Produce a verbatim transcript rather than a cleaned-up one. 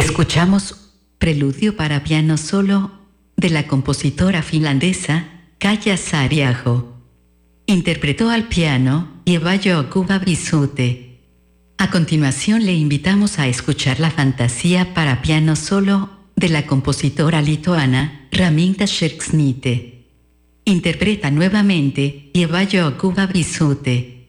Escuchamos Preludio para piano solo de la compositora finlandesa Kaija Saariaho. Interpretó al piano Eva Jokubavisuute. A continuación le invitamos a escuchar la fantasía para piano solo de la compositora lituana Raminta Šerkšnytė. Interpreta nuevamente Eva Jokubavisuute.